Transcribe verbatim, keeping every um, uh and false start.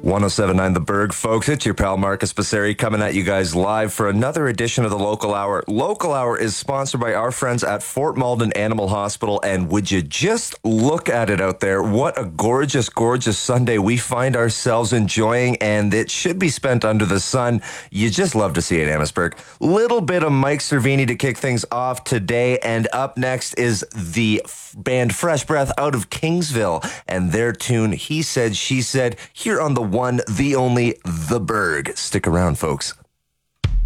one oh seven point nine The Berg, folks. It's your pal Marcus Passeri coming at you guys live for another edition of the Local Hour. Local Hour is sponsored by our friends at Fort Malden Animal Hospital, and would you just look at it out there? What a gorgeous, gorgeous Sunday we find ourselves enjoying, and it should be spent under the sun. You just love to see it, Amherstburg. Little bit of Mike Cervini to kick things off today, and up next is the f- band Fresh Breath out of Kingsville, and their tune, He Said, She Said, here on the one, the only, The Berg. Stick around, folks.